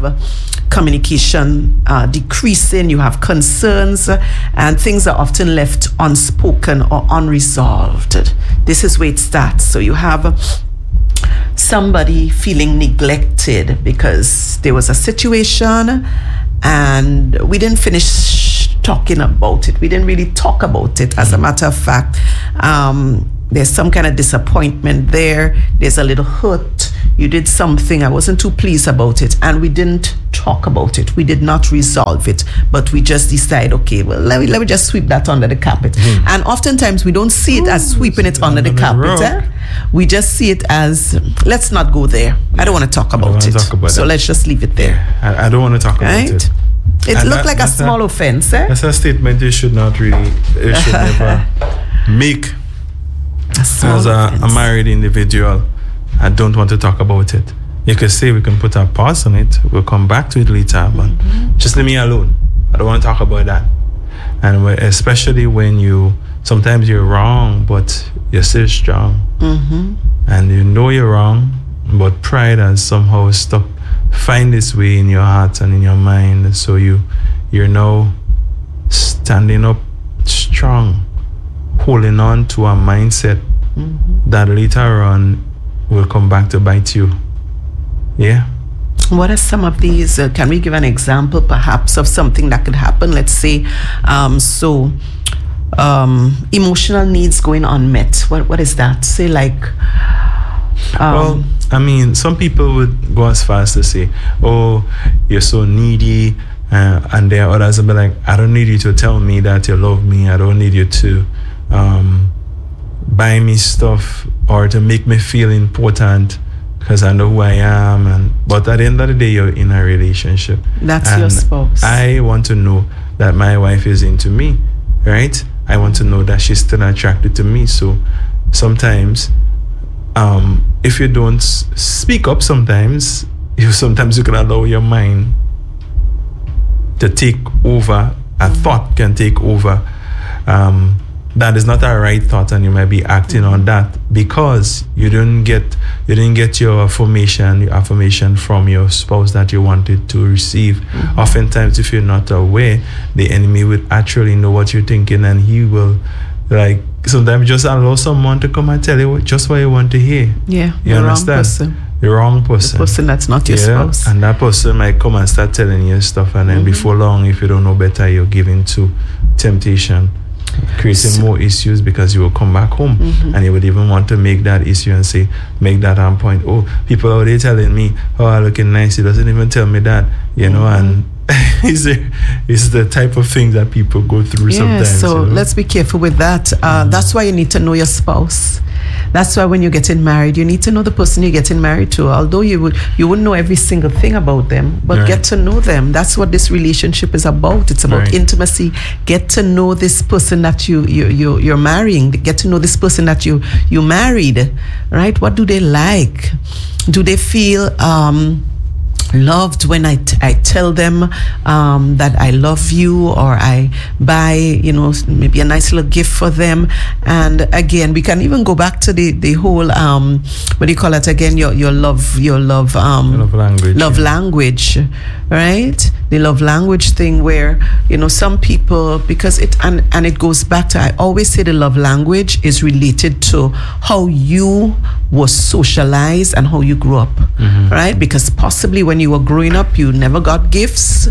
have communication decreasing, you have concerns, and things are often left unspoken or unresolved. This is where it starts. So you have somebody feeling neglected because there was a situation and we didn't finish talking about it. We didn't really talk about it. As a matter of fact, there's some kind of disappointment there. There's a little hurt. You did something, I wasn't too pleased about it, and we didn't talk about it. We did not resolve it, but we just decide, okay, well, let me just sweep that under the carpet. And oftentimes we don't see it as sweeping it under the carpet. We just see it as, let's not go there. I don't want to talk about it. So let's just leave it there. I don't want to talk about it. It looked like a small offense. That's a statement you should not really, you should never make as a married individual. I don't want to talk about it. You could say we can put a pause on it. We'll come back to it later, but just leave me alone. I don't want to talk about that. And especially when sometimes you're wrong, but you're still strong. And you know you're wrong, but pride has somehow find its way in your heart and in your mind. So you're now standing up strong, holding on to a mindset that later on will come back to bite you. Yeah. What are some of these? Can we give an example, perhaps, of something that could happen? Let's say, emotional needs going unmet. What is that? Say like. Well, I mean, some people would go as far as to say, "Oh, you're so needy," and there are others will be like, "I don't need you to tell me that you love me. I don't need you to buy me stuff or to make me feel important because I know who I am." But at the end of the day, you're in a relationship. That's your spouse. I want to know that my wife is into me, right? I want to know that she's still attracted to me. So sometimes, if you don't speak up, sometimes you can allow your mind to take over. A thought can take over. That is not a right thought, and you might be acting on that because you didn't get your affirmation from your spouse that you wanted to receive. Oftentimes, if you're not aware, the enemy will actually know what you're thinking, and he will, like, sometimes just allow someone to come and tell you just what you want to hear. Yeah, you understand? The wrong person. The person that's not your spouse. And that person might come and start telling you stuff, and then before long, if you don't know better, you're giving to temptation, creating more issues because you will come back home and you would even want to make that issue and make that on point. Oh, people out there telling me, "Oh, I'm looking nice." He doesn't even tell me that, you know, and it's the type of thing that people go through sometimes. So let's be careful with that. That's why you need to know your spouse. That's why when you're getting married, you need to know the person you're getting married to. Although you wouldn't know every single thing about them, but get to know them. That's what this relationship is about. It's about intimacy. Get to know this person that you're marrying. Get to know this person that you married, right? What do they like? Do they feel loved when I tell them that I love you, or I buy, maybe a nice little gift for them? And again, we can even go back to the whole what do you call it again? Your love language. Love language, right? The love language thing where, some people, because it goes back to, I always say the love language is related to how you was socialized and how you grew up, right? Because possibly when you were growing up, you never got gifts,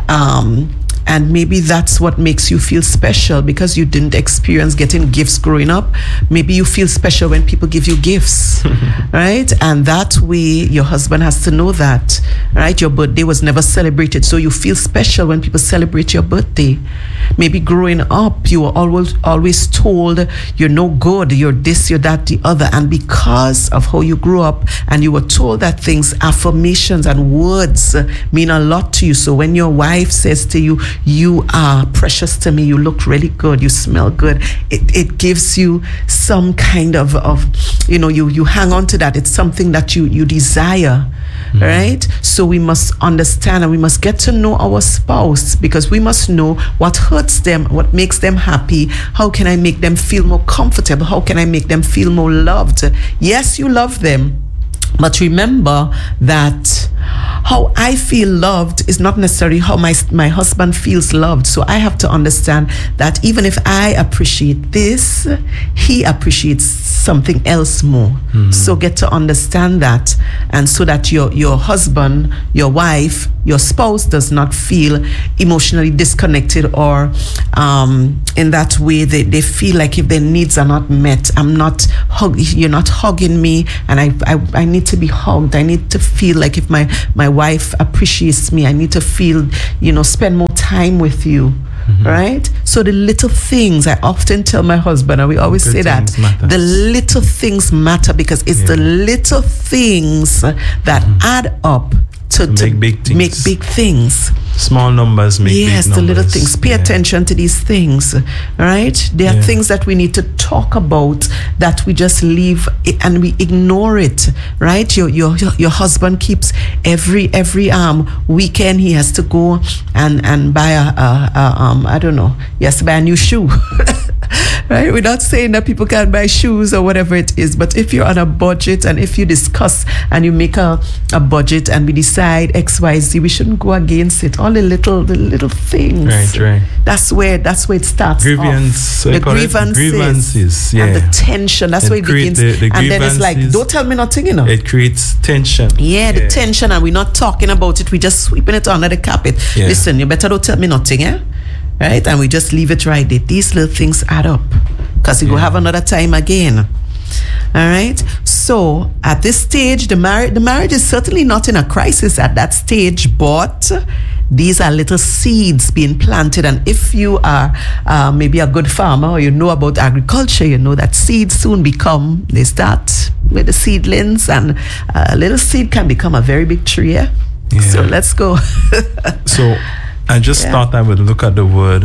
and maybe that's what makes you feel special, because you didn't experience getting gifts growing up. Maybe you feel special when people give you gifts, right? And that way, your husband has to know that, right? Your birthday was never celebrated, so you feel special when people celebrate your birthday. Maybe growing up, you were always told you're no good, you're this, you're that, the other. And because of how you grew up and you were told that things, affirmations and words mean a lot to you. So when your wife says to you, "You are precious to me, you look really good, you smell good," it gives you some kind of you hang on to that. It's something that you desire. Right? So we must understand, and we must get to know our spouse, because we must know what hurts them, what makes them happy. How can I make them feel more comfortable? How can I make them feel more loved? Yes, you love them, but remember that how I feel loved is not necessarily how my husband feels loved. So I have to understand that even if I appreciate this, he appreciates something else more. So get to understand that, and so that your husband, your wife, your spouse does not feel emotionally disconnected, or in that way they feel like if their needs are not met, you're not hugging me, and I need to be hugged. I need to feel like if my wife appreciates me, I need to feel, spend more time with you. Right? So the little things, I often tell my husband, and we always say that the little things matter, because it's the little things that add up to make big things. Small numbers make big numbers. Yes, the little things. Pay attention to these things, right? There are things that we need to talk about that we just leave and we ignore it, right? Your husband keeps every weekend he has to go and buy I don't know, he has to buy a new shoe. Right? We're not saying that people can't buy shoes or whatever it is, but if you're on a budget, and if you discuss and you make a budget and we decide XYZ, we shouldn't go against it. All the little things. Right. That's where it starts. The grievances. And the tension. That's where it begins. And then it's like, don't tell me nothing, It creates tension. The tension, and we're not talking about it. We're just sweeping it under the carpet. Listen, you better don't tell me nothing, right? And we just leave it right there. These little things add up, because we will have another time again. All right. So at this stage, the marriage is certainly not in a crisis at that stage, but these are little seeds being planted. And if you are maybe a good farmer, or you know about agriculture, you know that seeds soon they start with the seedlings, and a little seed can become a very big tree. So let's go. So I just thought I would look at the word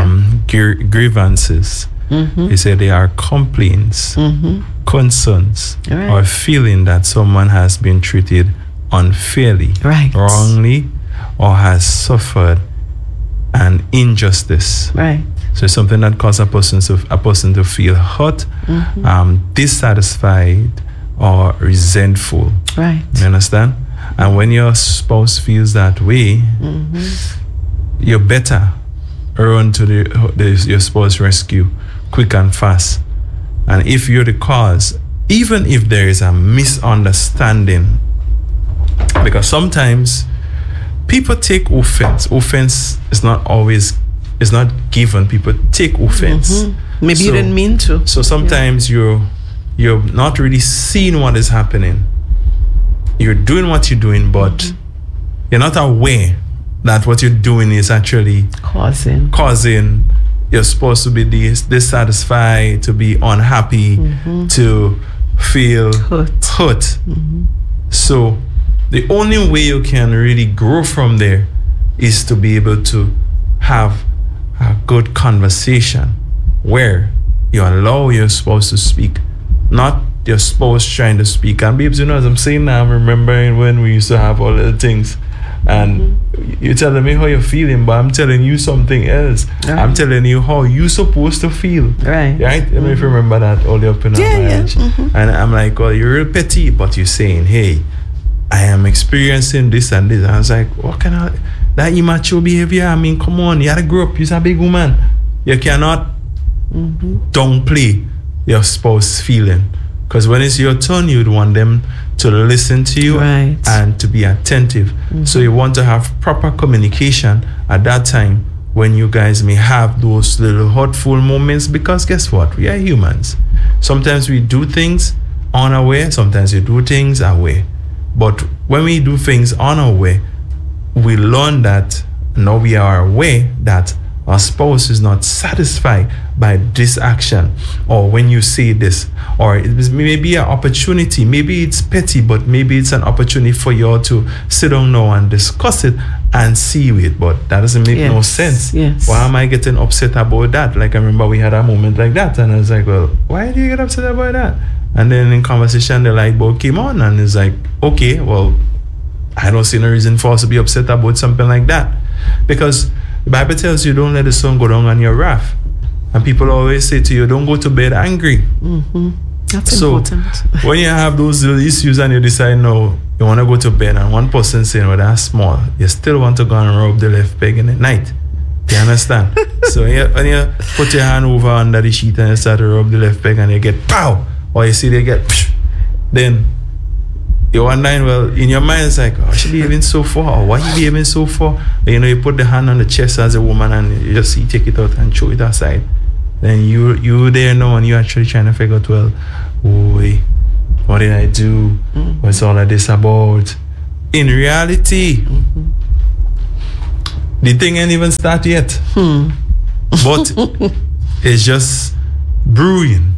grievances. He said they are complaints, concerns, or feeling that someone has been treated unfairly, wrongly, or has suffered an injustice. Right. So it's something that causes a person to feel hurt, dissatisfied, or resentful. Right. You understand? And when your spouse feels that way, you're better run to your spouse rescue quick and fast. And if you're the cause, even if there is a misunderstanding, because sometimes people take offense is not given. People take offense. Maybe you didn't mean to. So sometimes you're not really seeing what is happening. You're doing what you're doing, but you're not aware that what you're doing is actually causing you're supposed to be dissatisfied, to be unhappy, to feel hurt. So the only way you can really grow from there is to be able to have a good conversation where you allow your spouse to speak, not your spouse trying to speak. And babes, as I'm saying now, I'm remembering when we used to have all the things, and you're telling me how you're feeling, but I'm telling you something else. I'm telling you how you're supposed to feel. Right? I don't know if you remember that early up in our marriage. And I'm like, well, you're real petty, but you're saying, hey, I am experiencing this and this. And I was like, what kind of that immature behavior? I mean, come on, you gotta grow up. You're a big woman. You cannot downplay your spouse's feeling. Because when it's your turn, you'd want them to listen to you and to be attentive. So you want to have proper communication at that time when you guys may have those little hurtful moments, because guess what? We are humans. Sometimes we do things unaware, sometimes we do things aware. But when we do things unaware, we learn that now we are aware that our spouse is not satisfied by this action, or when you say this, or it may be an opportunity. Maybe it's petty, but maybe it's an opportunity for you all to sit down now and discuss it and see it. But that doesn't make no sense. Why am I getting upset about that? Like, I remember we had a moment like that, and I was like, well, why do you get upset about that? And then in conversation, the light bulb came on, and it's like, okay, well, I don't see no reason for us to be upset about something like that, because the Bible tells you don't let the sun go down on your wrath. And people always say to you, don't go to bed angry. That's important. When you have those little issues and you decide, no, you want to go to bed, and one person saying, well, that's small, you still want to go and rub the left peg in the night. You understand? So when you put your hand over under the sheet and you start to rub the left peg and you get pow, or you see they get psh, then you're wondering, well, in your mind it's like, oh, she behaving so far, or why you behaving so far? And, you put the hand on the chest as a woman and you just see, take it out and throw it aside. Then you there now and you're actually trying to figure out, well, what did I do? What's all of this about? In reality, the thing ain't even started yet. But it's just brewing.